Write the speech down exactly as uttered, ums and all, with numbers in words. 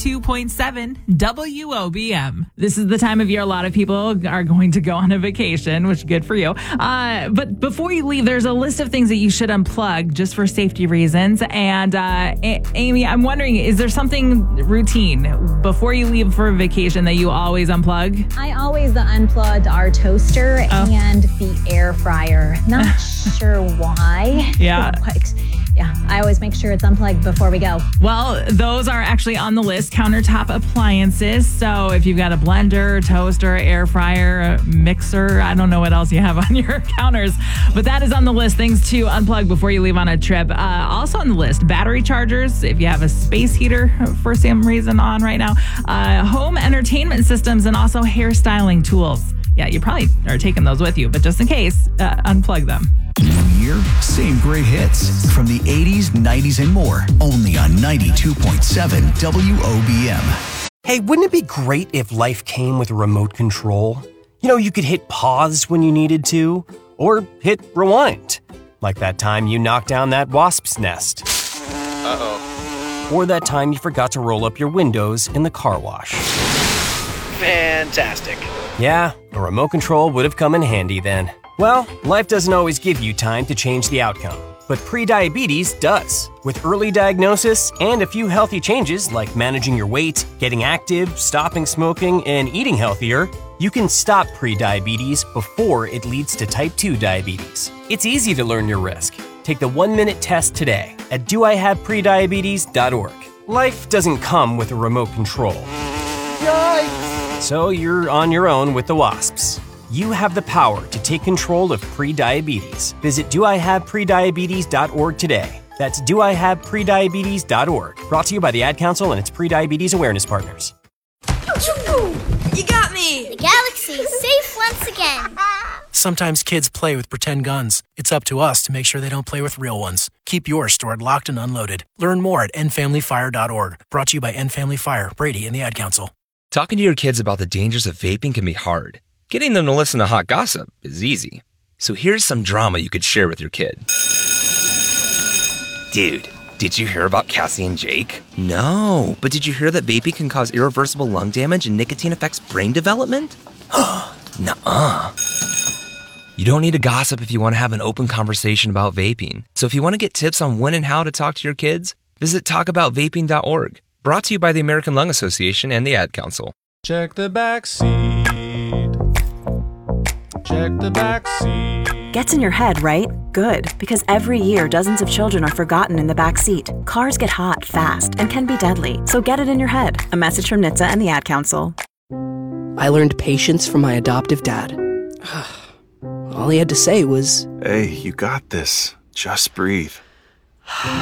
ninety-two point seven W O B M. This is the time of year a lot of people are going to go on a vacation, which is good for you. Uh, but before you leave, there's a list of things that you should unplug just for safety reasons. And uh, A- Amy, I'm wondering, is there something routine before you leave for a vacation that you always unplug? I always unplugged our toaster Oh. and the air fryer. Not sure why. Yeah. Yeah, I always make sure it's unplugged before we go. Well, those are actually on the list, countertop appliances. So if you've got a blender, toaster, air fryer, mixer, I don't know what else you have on your counters, but that is on the list, things to unplug before you leave on a trip. Uh, also on the list, battery chargers, if you have a space heater for some reason on right now, uh, home entertainment systems, and also hairstyling tools. Yeah, you probably are taking those with you, but just in case, uh, unplug them. New year, same great hits from the eighties, nineties, and more. Only on ninety-two point seven W O B M. Hey, wouldn't it be great if life came with a remote control? You know, you could hit pause when you needed to, or hit rewind. Like that time you knocked down that wasp's nest. Uh-oh. Or that time you forgot to roll up your windows in the car wash. Fantastic. Yeah, a remote control would have come in handy then. Well, life doesn't always give you time to change the outcome, but prediabetes does. With early diagnosis and a few healthy changes like managing your weight, getting active, stopping smoking, and eating healthier, you can stop prediabetes before it leads to type two diabetes. It's easy to learn your risk. Take the one-minute test today at do I have prediabetes dot org. Life doesn't come with a remote control. Yikes! So you're on your own with the wasps. You have the power to take control of prediabetes. Visit do I have prediabetes dot org today. That's do I have prediabetes dot org. Brought to you by the Ad Council and its prediabetes awareness partners. You got me! The galaxy safe once again. Sometimes kids play with pretend guns. It's up to us to make sure they don't play with real ones. Keep yours stored locked and unloaded. Learn more at end family fire dot org. Brought to you by End Family Fire, Brady, and the Ad Council. Talking to your kids about the dangers of vaping can be hard. Getting them to listen to hot gossip is easy. So here's some drama you could share with your kid. Dude, did you hear about Cassie and Jake? No, but did you hear that vaping can cause irreversible lung damage and nicotine affects brain development? Nuh-uh. You don't need to gossip if you want to have an open conversation about vaping. So if you want to get tips on when and how to talk to your kids, visit talk about vaping dot org. Brought to you by the American Lung Association and the Ad Council. Check the back seat. Check the back seat. Gets in your head, right? Good, because every year dozens of children are forgotten in the back seat. Cars get hot fast and can be deadly, so get it in your head. A message from N H T S A and the Ad Council. I learned patience from my adoptive dad. All he had to say was, "Hey, you got this. Just breathe."